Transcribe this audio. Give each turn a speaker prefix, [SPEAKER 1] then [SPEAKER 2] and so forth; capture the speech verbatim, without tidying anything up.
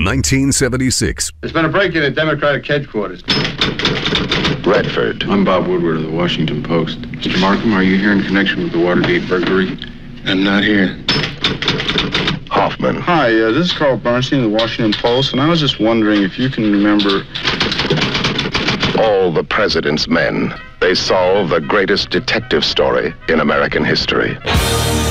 [SPEAKER 1] nineteen seventy-six.
[SPEAKER 2] There's been a break-in at Democratic headquarters.
[SPEAKER 3] Redford.
[SPEAKER 4] I'm Bob Woodward of the Washington Post. Mister Markham, are you here in connection with the Watergate burglary?
[SPEAKER 2] I'm not here.
[SPEAKER 3] Hoffman.
[SPEAKER 4] Hi, uh, this is Carl Bernstein of the Washington Post, and I was just wondering if you can remember...
[SPEAKER 3] All the President's Men. They solve the greatest detective story in American history.